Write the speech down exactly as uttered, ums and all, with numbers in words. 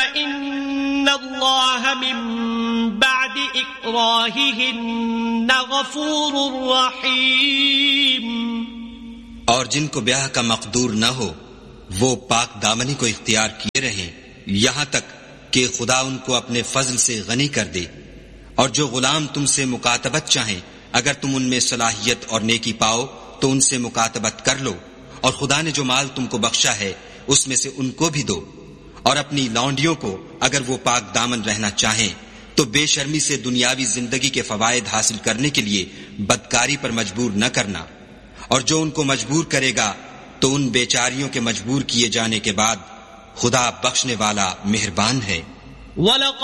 फ़इन्नल्लाह मिन बअदि इक्राहिहिन्न गफूरुर रहीम। और जिनको ब्याह का मकदूर न हो वो पाक दामनी को इख्तियार किए रहें यहाँ तक कि खुदा उनको अपने फजल से गनी कर दे। और जो गुलाम तुमसे मुकातबत चाहें, अगर तुम उनमें सलाहियत और नेकी पाओ तो उनसे मुकातबत कर लो, और खुदा ने जो माल तुमको बख्शा है उसमें से उनको भी दो। और अपनी लौंडियों को अगर वो पाक दामन रहना चाहें तो बेशर्मी से दुनियावी जिंदगी के फवायद हासिल करने के लिए बदकारी पर मजबूर न करना। और जो उनको मजबूर करेगा तो उन बेचारियों के मजबूर किए जाने के बाद खुदा बख्शने वाला मेहरबान है।